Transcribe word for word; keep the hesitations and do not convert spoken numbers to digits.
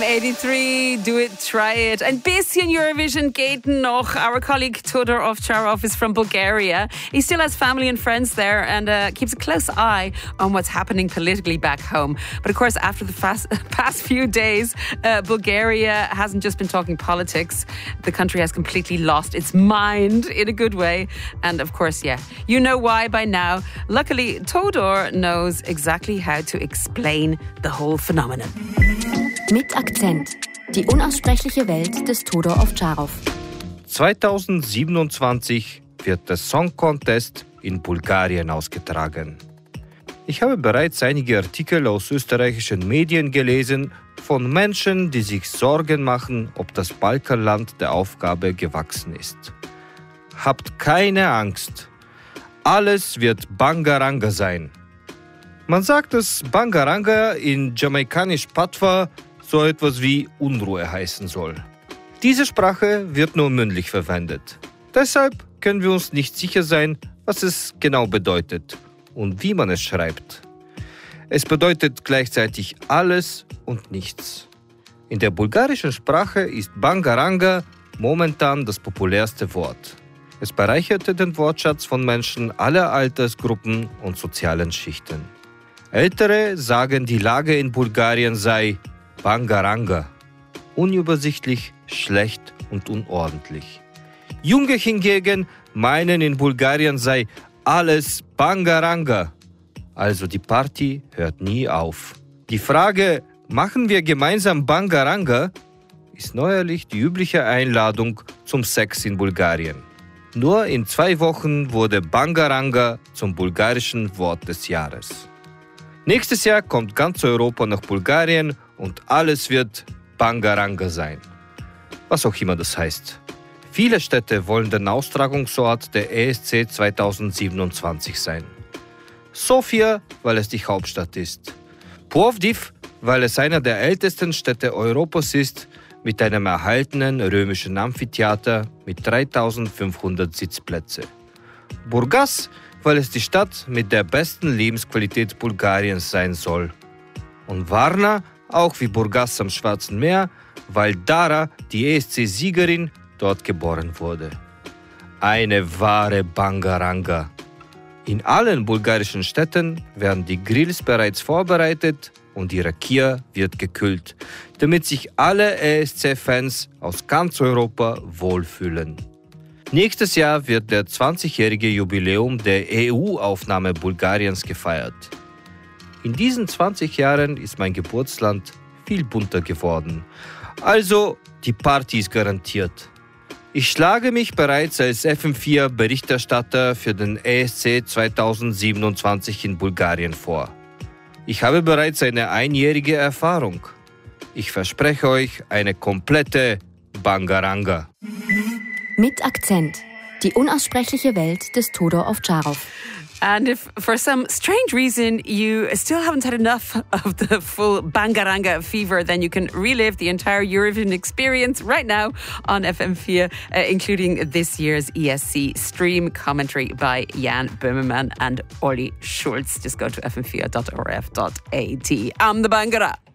eighty-three, do it, try it. Ein bisschen Eurovision geht noch. Our colleague Todor Ovcharov is from Bulgaria. He still has family and friends there and uh, keeps a close eye on what's happening politically back home. But of course, after the fast, past few days, uh, Bulgaria hasn't just been talking politics. The country has completely lost its mind in a good way. And of course, yeah, you know why by now. Luckily, Todor knows exactly how to explain the whole phenomenon. Mit Akzent. Die unaussprechliche Welt des Todor Ovcharov. zwanzig siebenundzwanzig wird der Song Contest in Bulgarien ausgetragen. Ich habe bereits einige Artikel aus österreichischen Medien gelesen von Menschen, die sich Sorgen machen, ob das Balkanland der Aufgabe gewachsen ist. Habt keine Angst. Alles wird Bangaranga sein. Man sagt, dass Bangaranga in jamaikanisch Patwa so etwas wie Unruhe heißen soll. Diese Sprache wird nur mündlich verwendet. Deshalb können wir uns nicht sicher sein, was es genau bedeutet und wie man es schreibt. Es bedeutet gleichzeitig alles und nichts. In der bulgarischen Sprache ist Bangaranga momentan das populärste Wort. Es bereicherte den Wortschatz von Menschen aller Altersgruppen und sozialen Schichten. Ältere sagen, die Lage in Bulgarien sei Bangaranga, unübersichtlich, schlecht und unordentlich. Junge hingegen meinen, in Bulgarien sei alles Bangaranga, also die Party hört nie auf. Die Frage, machen wir gemeinsam Bangaranga, ist neuerlich die übliche Einladung zum Sex in Bulgarien. Nur in zwei Wochen wurde Bangaranga zum bulgarischen Wort des Jahres. Nächstes Jahr kommt ganz Europa nach Bulgarien und alles wird Bangaranga sein. Was auch immer das heißt. Viele Städte wollen den Austragungsort der E S C zwanzig siebenundzwanzig sein. Sofia, weil es die Hauptstadt ist. Plovdiv, weil es einer der ältesten Städte Europas ist, mit einem erhaltenen römischen Amphitheater mit dreitausendfünfhundert Sitzplätze. Burgas, weil es die Stadt mit der besten Lebensqualität Bulgariens sein soll. Und Varna, auch wie Burgas am Schwarzen Meer, weil Dara, die E S C-Siegerin, dort geboren wurde. Eine wahre Bangaranga. In allen bulgarischen Städten werden die Grills bereits vorbereitet und die Rakia wird gekühlt, damit sich alle E S C-Fans aus ganz Europa wohlfühlen. Nächstes Jahr wird der zwanzigjährige Jubiläum der E U-Aufnahme Bulgariens gefeiert. In diesen zwanzig Jahren ist mein Geburtsland viel bunter geworden. Also, die Party ist garantiert. Ich schlage mich bereits als F M vier Berichterstatter für den E S C zwanzig siebenundzwanzig in Bulgarien vor. Ich habe bereits eine einjährige Erfahrung. Ich verspreche euch eine komplette Bangaranga. Mit Akzent. Die unaussprechliche Welt des Todor Ovcharov. And if for some strange reason you still haven't had enough of the full Bangaranga fever, then you can relive the entire Eurovision experience right now on F M four, uh, including this year's E S C stream commentary by Jan Böhmermann and Olli Schulz. Just go to f m four dot o r f dot a t. I'm the Bangara.